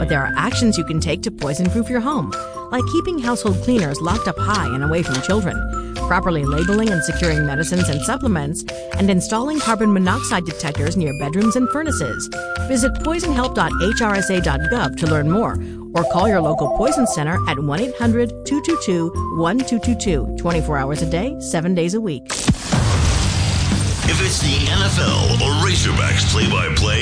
But there are actions you can take to poison-proof your home, like keeping household cleaners locked up high and away from children, properly labeling and securing medicines and supplements, and installing carbon monoxide detectors near bedrooms and furnaces. Visit poisonhelp.hrsa.gov to learn more, or call your local poison center at 1-800-222-1222, 24 hours a day, 7 days a week. If it's the NFL or Razorbacks play-by-play,